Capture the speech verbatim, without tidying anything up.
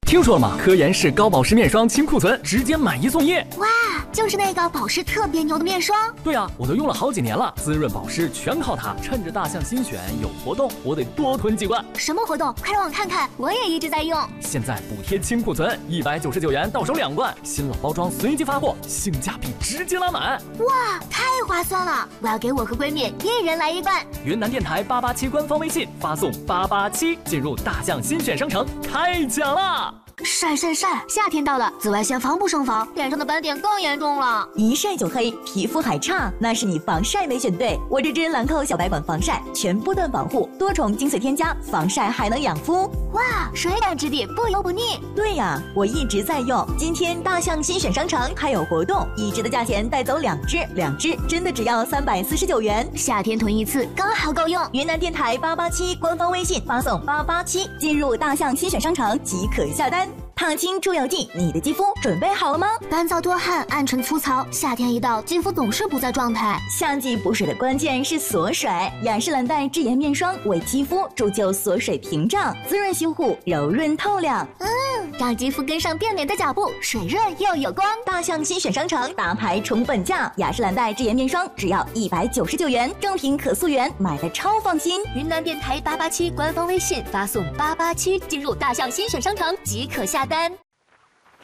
听说了吗？科颜氏高保湿面霜清库存，直接买一送一。 哇，就是那个保湿特别牛的面霜。 对啊，我都用了好几年了，滋润保湿全靠它。趁着大象新选有活动，我得多囤几罐。 什么活动？快让我看看，我也一直在用。 现在补贴清库存，一百九十九元到手两罐，新老包装随机发货，性价比直接拉满。 哇，太划算了！我要给我和闺蜜一人来一罐。 云南电台八八七官方微信发送八八七，进入大象新选商城开奖啦！ 晒晒晒！夏天到了，紫外线防不胜防，脸上的斑点更严重了。 一晒就黑，皮肤还差，那是你防晒没选对。我这支兰蔻小白管防晒，全波段保护，多重精粹添加，防晒还能养肤。 哇，水感质地，不油不腻。 对呀，我一直在用。今天大象新选商城还有活动，一支的价钱带走两支，两支真的只要三百四十九元。 夏天囤一次刚好够用。 云南电台八八七官方微信发送八八七，进入大象新选商城即可下单。烫青助油剂，你的肌肤准备好了吗？ 干燥多汗，暗沉粗糙，夏天一到，肌肤总是不在状态。 夏季补水的关键是锁水，雅诗兰黛智妍面霜为肌肤铸就锁水屏障，滋润修护，柔润透亮。 嗯，让肌肤跟上变美的脚步，水润又有光。 大象新选商城大牌重本价，雅诗兰黛智妍面霜只要一百九十九元，正品可溯源，买的超放心。 云南电台八八七官方微信发送八八七，进入大象新选商城即可下单。